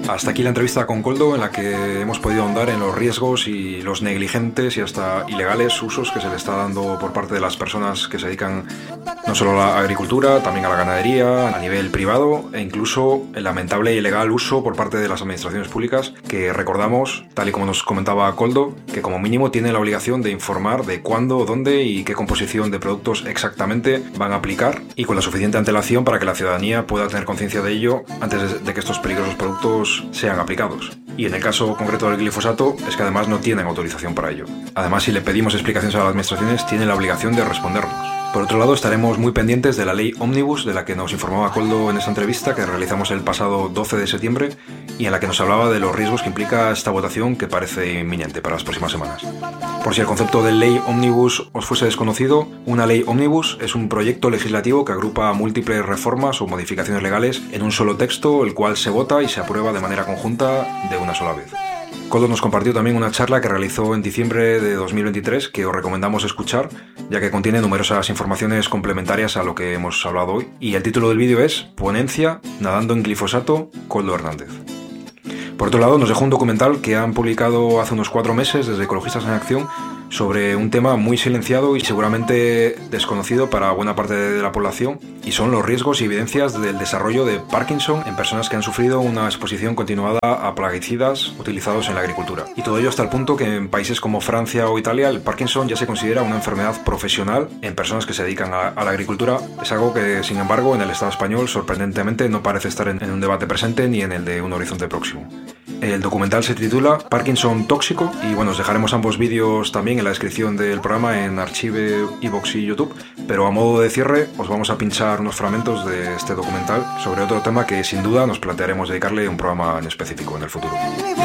Hasta aquí la entrevista con Koldo, en la que hemos podido ahondar en los riesgos y los negligentes y hasta ilegales usos que se le está dando por parte de las personas que se dedican no solo a la agricultura, también a la ganadería, a nivel privado, e incluso el lamentable e ilegal uso por parte de las administraciones públicas, que recordamos, tal y como nos comentaba Koldo, que como mínimo tienen la obligación de informar de cuándo, dónde y qué composición de productos exactamente van a aplicar, y con la suficiente antelación para que la ciudadanía pueda tener conciencia de ello antes de que estos peligrosos productos sean aplicados. Y en el caso concreto del glifosato es que además no tienen autorización para ello. Además, si le pedimos explicaciones a las administraciones, tienen la obligación de respondernos. Por otro lado, estaremos muy pendientes de la ley Omnibus, de la que nos informaba Koldo en esta entrevista que realizamos el pasado 12 de septiembre y en la que nos hablaba de los riesgos que implica esta votación, que parece inminente para las próximas semanas. Por si el concepto de ley Omnibus os fuese desconocido, una ley Omnibus es un proyecto legislativo que agrupa múltiples reformas o modificaciones legales en un solo texto, el cual se vota y se aprueba de manera conjunta de una sola vez. Koldo nos compartió también una charla que realizó en diciembre de 2023 que os recomendamos escuchar, ya que contiene numerosas informaciones complementarias a lo que hemos hablado hoy. Y el título del vídeo es Ponencia Nadando en Glifosato, Koldo Hernández. Por otro lado, nos dejó un documental que han publicado hace unos 4 meses desde Ecologistas en Acción sobre un tema muy silenciado y seguramente desconocido para buena parte de la población, y son los riesgos y evidencias del desarrollo de Parkinson en personas que han sufrido una exposición continuada a plaguicidas utilizados en la agricultura. Y todo ello hasta el punto que en países como Francia o Italia el Parkinson ya se considera una enfermedad profesional en personas que se dedican a la agricultura. Es algo que, sin embargo, en el Estado español sorprendentemente no parece estar en un debate presente ni en el de un horizonte próximo. El documental se titula Parkinson tóxico y bueno, os dejaremos ambos vídeos también en la descripción del programa en Archive, iVoox y YouTube, pero a modo de cierre os vamos a pinchar unos fragmentos de este documental sobre otro tema que sin duda nos plantearemos dedicarle un programa en específico en el futuro.